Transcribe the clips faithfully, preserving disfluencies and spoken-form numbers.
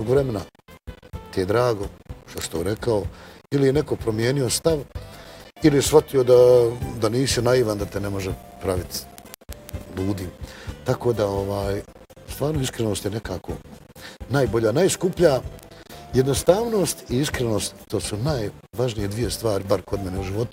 vremena ti je drago što si to rekao, ili je neko promijenio stav, ili je shvatio da, da nisi naivan, da te ne može praviti ludim. Tako da, ovaj, stvarno iskrenost je nekako najbolja, najskuplja. Jednostavnost i iskrenost, to su najvažnije dvije stvari, bar kod mene u životu.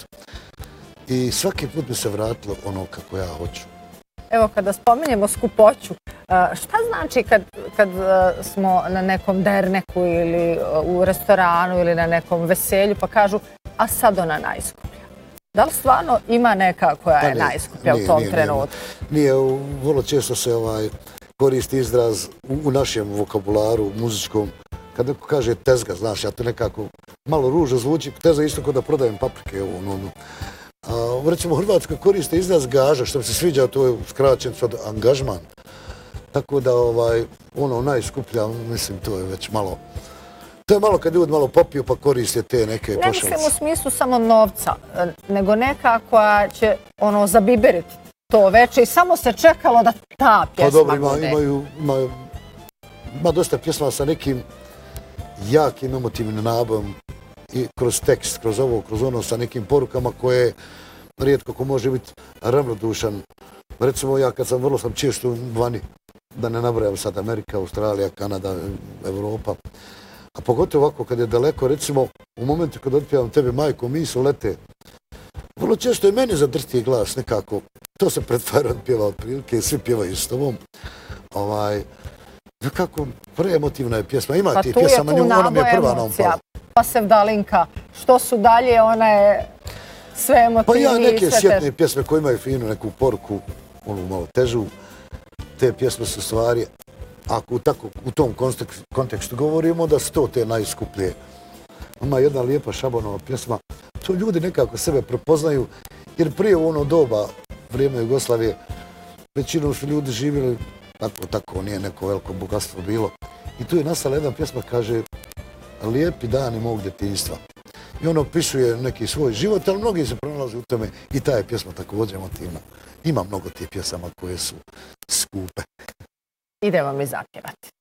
I svaki put mi se vratilo ono kako ja hoću. Evo, kada spominjemo skupoću, šta znači kad, kad smo na nekom derneku ili u restoranu ili na nekom veselju pa kažu, a sad ona najskuplja? Da li stvarno ima neka koja je najskuplja u tom trenutku? Nije, vrlo često se ovaj koristi izraz u, u našem vokabularu muzičkom. Kad neko kaže tezga, znaš, ja to nekako malo ružno zvuči, tezga isto kao da prodajem paprike. Ono, ono. A, recimo, u Hrvatskoj koriste izraz gaža, što mi se sviđa, to je skraćen od angažman. Tako da, ovaj, ono, najskuplja, mislim, to je već malo... To je malo kad ljudi malo popiju pa koriste te neke pošalice. Ne mislim u smislu samo novca, nego neka koja će, ono, zabiberiti to veče i samo se čekalo da ta pjesma bude. Pa dobro, ima, imaju, imaju, ima dosta pjesma sa nekim jakim emotivnim nabojem i kroz tekst, kroz ovo, kroz ono, sa nekim porukama koje rijetko ko može biti ravnodušan. Recimo ja kad sam vrlo sam često vani, da ne nabrajam sad Amerika, Australija, Kanada, Evropa, a pogotovo ovako kad je daleko, recimo u momentu kad otpjevam tebi majko, mi su lete, vrlo često i meni zadrti glas nekako, to se pretvara pjeva otprilike, svi pjevaju s tobom. Ovaj, nekako preemotivna je pjesma, ima pa ti pjesama, ona mi je prva na umpala. Pa Sevdalinka, što su dalje, ona je sve emotivnije. Pa ja neke sjetne pjesme koje imaju finu neku poruku, onu malo težu, te pjesme su stvari, ako u, tako, u tom kontekstu, kontekstu govorimo, da su to te najskuplje. Ima jedna lijepa Šabanova pjesma, to ljudi nekako sebe prepoznaju, jer prije u ono doba, vrijeme Jugoslavije, većinom su ljudi živjeli tako, tako, nije neko veliko bogatstvo bilo. I tu je nastala jedna pjesma, kaže, lijepi dani mog djetinjstva. I ono opisuje neki svoj život, ali mnogi se pronalaze u tome i ta je pjesma također emotivna. Ima mnogo tih pjesama koje su skupe. Idemo mi zapjevati.